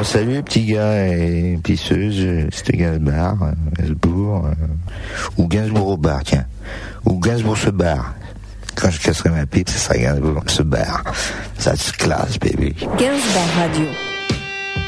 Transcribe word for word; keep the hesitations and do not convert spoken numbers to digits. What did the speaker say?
Bon, salut les petits gars et pisseuses, c'était Gainsbourg, euh, Gainsbourg, euh, ou Gainsbourg au bar, tiens. Ou Gainsbourg se barre. Quand je casserai ma pipe, ce sera Gainsbourg se barre. Ça se classe, baby. Gainsbourg Radio.